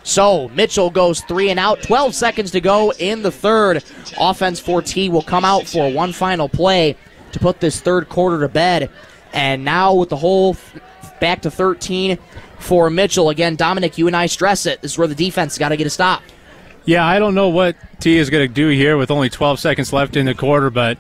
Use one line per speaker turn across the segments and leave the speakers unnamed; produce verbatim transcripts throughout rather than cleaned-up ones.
So Mitchell goes three and out, twelve seconds to go in the third. Offense for T will come out for one final play to put this third quarter to bed. And now with the whole back to thirteen for Mitchell. Again, Dominic, you and I stress it. This is where the defense got to get a stop.
Yeah, I don't know what T is going to do here with only twelve seconds left in the quarter, but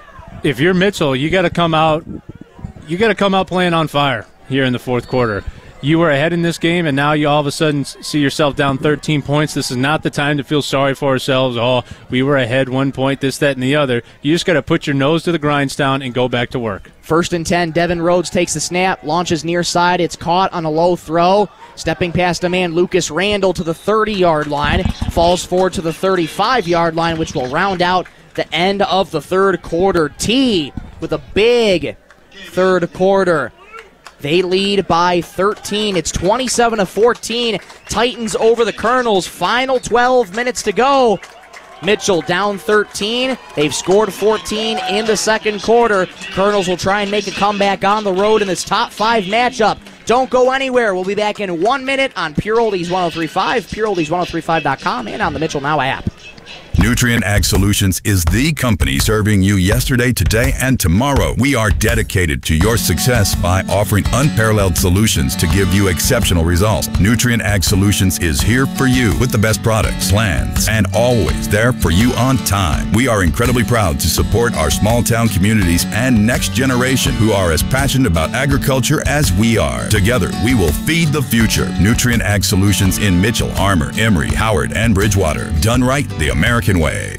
if you're Mitchell, you got to come out you got to come out playing on fire here in the fourth quarter. You were ahead in this game, and now you all of a sudden see yourself down thirteen points. This is not the time to feel sorry for ourselves. Oh, we were ahead one point, this, that, and the other. You just got to put your nose to the grindstone and go back to work.
First and ten, Devin Rhodes takes the snap, launches near side. It's caught on a low throw. Stepping past a man, Lucas Randall, to the thirty-yard line. Falls forward to the thirty-five-yard line, which will round out the end of the third quarter. T with a big third quarter. They lead by thirteen. It's twenty-seven to fourteen. Titans over the Colonels. Final twelve minutes to go. Mitchell down thirteen. They've scored fourteen in the second quarter. Colonels will try and make a comeback on the road in this top five matchup. Don't go anywhere. We'll be back in one minute on Pure Oldies one oh three point five, pure oldies one oh three five dot com, and on the Mitchell Now app.
Nutrient Ag Solutions is the company serving you yesterday, today, and tomorrow. We are dedicated to your success by offering unparalleled solutions to give you exceptional results. Nutrient Ag Solutions is here for you with the best products, plans, and always there for you on time. We are incredibly proud to support our small town communities and next generation who are as passionate about agriculture as we are. Together, we will feed the future. Nutrient Ag Solutions in Mitchell, Armour, Emory, Howard, and Bridgewater. Done right the American way.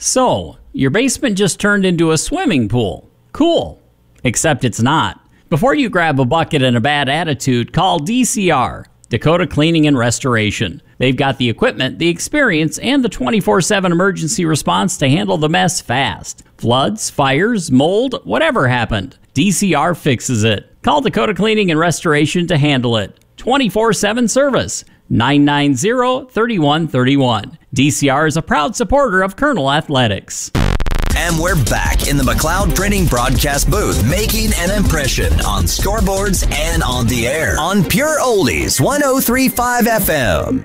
So, your basement just turned into a swimming pool. Cool. Except it's not. Before you grab a bucket and a bad attitude, call D C R, Dakota Cleaning and Restoration. They've got the equipment, the experience, and the twenty-four seven emergency response to handle the mess fast. Floods, fires, mold, whatever happened, D C R fixes it. Call Dakota Cleaning and Restoration to handle it. twenty-four seven service. nine nine zero, three one three one. D C R is a proud supporter of Colonel Athletics.
And we're back in the McLeod Printing broadcast booth, making an impression on scoreboards and on the air on Pure Oldies one oh three point five F M.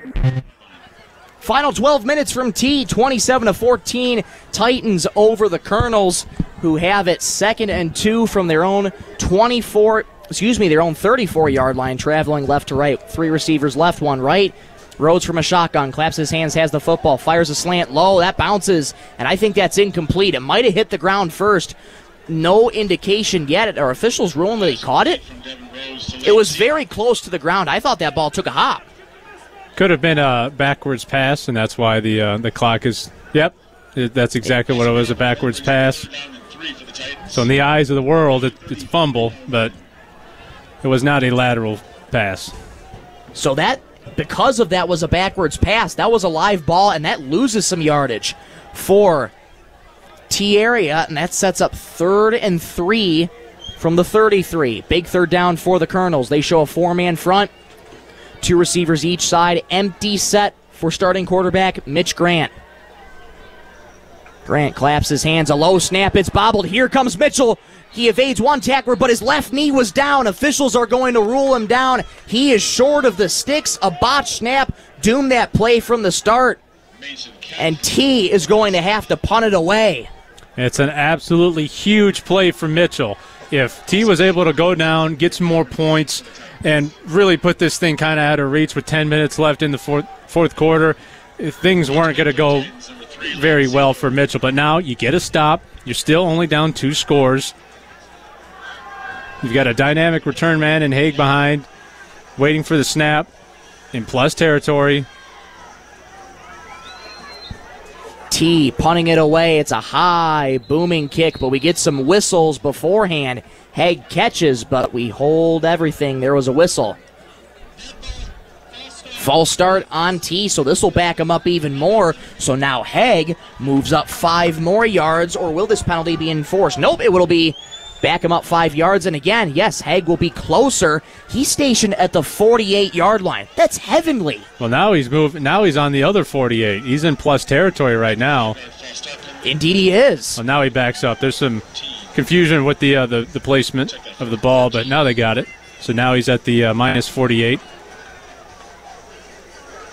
Final twelve minutes from T, twenty-seven to fourteen. Titans over the Colonels, who have it second and two from their own twenty-four. Excuse me, their own thirty-four-yard line, traveling left to right. Three receivers left, one right. Rhodes from a shotgun, claps his hands, has the football, fires a slant low. That bounces, and I think that's incomplete. It might have hit the ground first. No indication yet. Our officials ruling that he caught it? It was very close to the ground. I thought that ball took a hop.
Could have been a backwards pass, and that's why the uh, the clock is, yep, that's exactly what it was, a backwards pass. So in the eyes of the world, it, it's a fumble, but it was not a lateral pass.
So that, because of that, was a backwards pass. That was a live ball, and that loses some yardage for T area, and that sets up third and three from the thirty-three. Big third down for the Colonels. They show a four-man front, two receivers each side. Empty set for starting quarterback Mitch Grant. Grant claps his hands, a low snap, it's bobbled. Here comes Mitchell. He evades one tackler, but his left knee was down. Officials are going to rule him down. He is short of the sticks. A botched snap doomed that play from the start. And T is going to have to punt it away.
It's an absolutely huge play for Mitchell. If T was able to go down, get some more points, and really put this thing kind of out of reach with ten minutes left in the fourth, fourth quarter, things weren't going to go very well for Mitchell. But now you get a stop. You're still only down two scores. You've got a dynamic return man in Haig behind, waiting for the snap in plus territory.
T punting it away. It's a high, booming kick, but we get some whistles beforehand. Haig catches, but we hold everything. There was a whistle. False start on T, so this will back him up even more. So now Haig moves up five more yards, or will this penalty be enforced? Nope, it will be back him up five yards. And again, yes, Haig will be closer. He's stationed at the forty-eight-yard line. That's heavenly.
Well, now he's moving. Now he's on the other forty-eight. He's in plus territory right now.
Indeed he is.
Well, now he backs up. There's some confusion with the uh, the, the placement of the ball, but now they got it. So now he's at the uh, minus forty-eight.